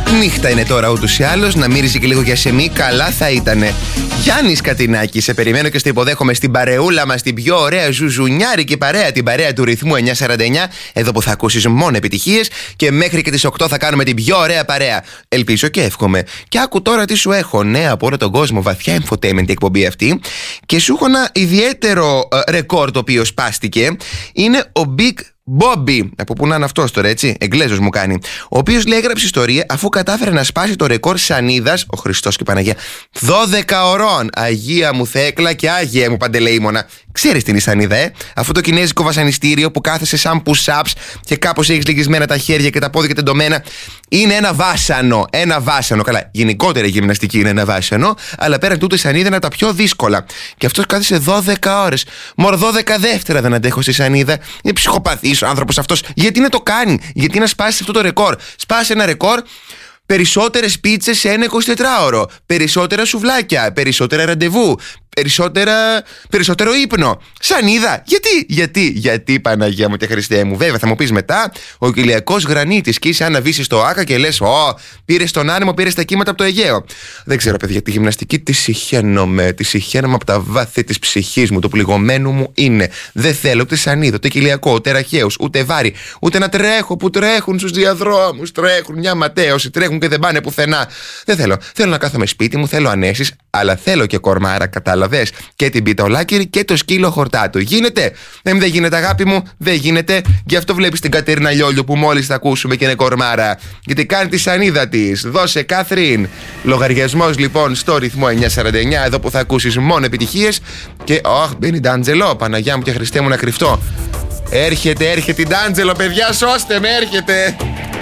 Νύχτα είναι τώρα ούτως ή άλλως, να μύριζε και λίγο για σεμί, καλά θα ήτανε. Γιάννης Κατινάκη, σε περιμένω και στο υποδέχομαι στην παρεούλα μας, την πιο ωραία ζουζουνιάρικη παρέα, την παρέα του ρυθμού 949, εδώ που θα ακούσεις μόνο επιτυχίες και μέχρι και τις 8 θα κάνουμε την πιο ωραία παρέα. Ελπίζω και εύχομαι. Και άκου τώρα τι σου έχω, νέα από όλο τον κόσμο, βαθιά infotainment η εκπομπή αυτή, και σου έχω ένα ιδιαίτερο ρεκόρ το οποίο σπάστηκε. Είναι ο Big Bobby, από πού να είναι αυτός τώρα, έτσι, Εγγλέζος μου κάνει, ο οποίος λέει έγραψε ιστορία αφού κατάφερε να σπάσει το ρεκόρ σανίδας, ο Χριστός και η Παναγία, 12 ωρών. Αγία μου Θέκλα και Άγιε μου Παντελεήμονα. Ξέρεις τι είναι η σανίδα, αυτό το κινέζικο βασανιστήριο που κάθεσαι σαν push-ups και κάπως έχεις λυγισμένα τα χέρια και τα πόδια τεντωμένα. Είναι ένα βάσανο. Ένα βάσανο. Καλά, γενικότερα η γυμναστική είναι ένα βάσανο, αλλά πέραν τούτο η σανίδα είναι από τα πιο δύσκολα. Και αυτός κάθεσε 12 ώρες. Μωρ, 12 δεύτερα δεν αντέχω στη σανίδα. Είναι ψυχοπαθής ο άνθρωπος αυτός. Γιατί να το κάνει, γιατί να σπάσει αυτό το ρεκόρ. Σπάσει ένα ρεκόρ. Περισσότερες πίτσες σε ένα 24ωρο. Περισσότερα σουβλάκια. Περισσότερα ραντεβού. Περισσότερο ύπνο. Σανίδα. Γιατί Παναγία μου και Χριστέ μου. Βέβαια θα μου πεις μετά, ο κοιλιακός γρανίτης, και είσαι αν βήσεις στο άκα και λες, πήρες τον άνεμο, πήρες τα κύματα από το Αιγαίο. Δεν ξέρω, παιδιά, τη γυμναστική τη συχαίνομαι από τα βάθη της ψυχής μου, του πληγωμένου μου είναι. Δεν θέλω ούτε σανίδα, ούτε κοιλιακό, ούτε ραχαίους, ούτε βάρη, ούτε να τρέχω που τρέχουν στους διαδρόμους. Τρέχουν μια ματέωση, τρέχουν και δεν πάνε πουθενά. Δεν θέλω. Θέλω να κάθομαι σπίτι μου, θέλω ανέσεις, αλλά θέλω και κορμάρα, κατάλαβες. Και την πίτα ολάκερη και το σκύλο χορτάτο. Γίνεται? Δεν γίνεται, αγάπη μου, δεν γίνεται. Γι' αυτό βλέπεις την Κατερίνα Λιόλιο που μόλις θα ακούσουμε και είναι κορμάρα. Γιατί κάνει τη σανίδα της. Δώσε, Κάθριν. Λογαριασμός λοιπόν στο ρυθμό 949, εδώ που θα ακούσεις μόνο επιτυχίες. Και μπαίνει Ντάντζελο. Παναγιά μου και Χριστέ μου να κρυφτώ. Έρχεται η Ντάντζελο, παιδιά, σώστε με, έρχεται.